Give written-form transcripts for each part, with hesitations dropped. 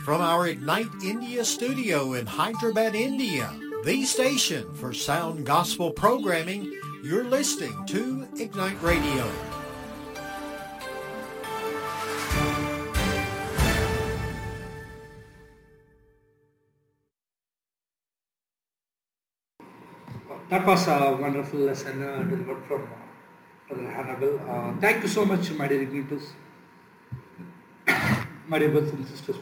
From our Ignite India studio in Hyderabad, India, the station for sound gospel programming, you're listening to Ignite Radio. That was a wonderful lesson delivered from Brother Hannibal. Thank you so much, my dear Igniters, my dear brothers and sisters,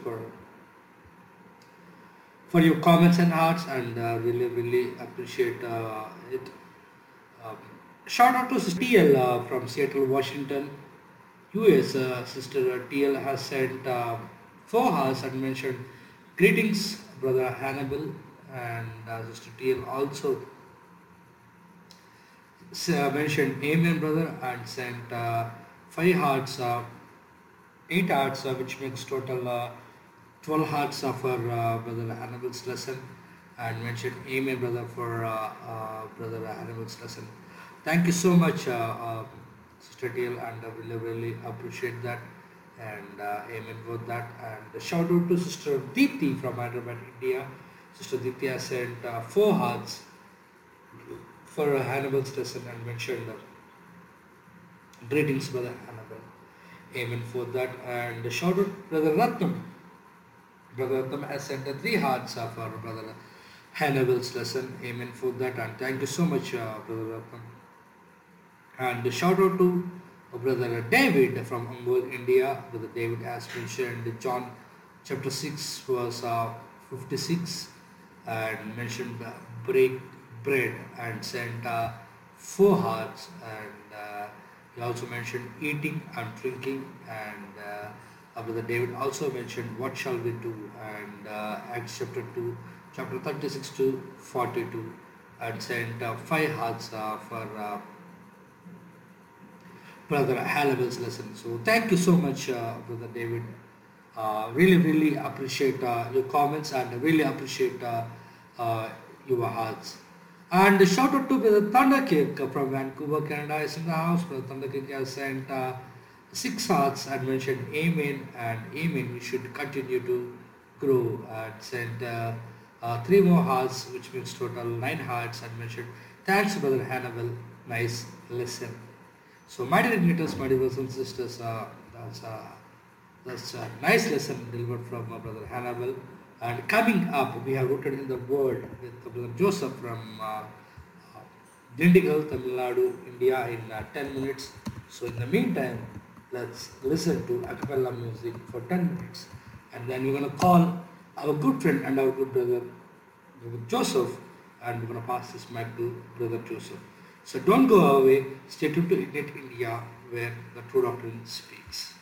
for your comments and hearts, and really appreciate it. Um, Shout out to Sister TL from Seattle, Washington, US. Sister TL has sent 4 hours and mentioned greetings, Brother Hannibal, and Sister TL also mentioned Amen, brother, and sent 5 hearts, 8 hearts, which makes total 12 hearts for Brother Hannibal's lesson, and mentioned Amen, brother, for Brother Hannibal's lesson. Thank you so much, Sister Dale, and really appreciate that, and Amen for that. And shout out to Sister Deepthi from Hyderabad, India. Sister Deepthi has sent 4 hearts for Hannibal's lesson and mentioned greetings, Brother Hannibal. Amen for that. And shout out Brother Ratnam. Brother Ratnam has sent 3 hearts for Brother Hannibal's lesson. Amen for that. And thank you so much, Brother Ratnam. And shout out to Brother David from Ongole, India. Brother David has mentioned John chapter 6 verse 56 and mentioned break bread and sent 4 hearts, and he also mentioned eating and drinking, and Brother David also mentioned what shall we do, and Acts chapter 2 chapter 36 to 42, and sent 5 hearts for Brother Hannibal's lesson. So thank you so much, Brother David. Really appreciate your comments, and really appreciate your hearts. And shout out to Brother Thundercake from Vancouver, Canada is in the house. Brother Thundercake has sent 6 hearts and mentioned Amen and Amen. We should continue to grow, and sent 3 more hearts, which makes total 9 hearts, and mentioned thanks, Brother Hannibal. Nice lesson. So, my dear Igniters, my dear brothers and sisters, that's a nice lesson delivered from Brother Hannibal. And coming up, we have rooted in the Word with Brother Joseph from Dindigul, Tamil Nadu, India in 10 minutes. So in the meantime, let's listen to a cappella music for 10 minutes. And then we're going to call our good friend and our good brother, Brother Joseph, and we're going to pass this mic to Brother Joseph. So don't go away, stay tuned to Ignite India, where the true doctrine speaks.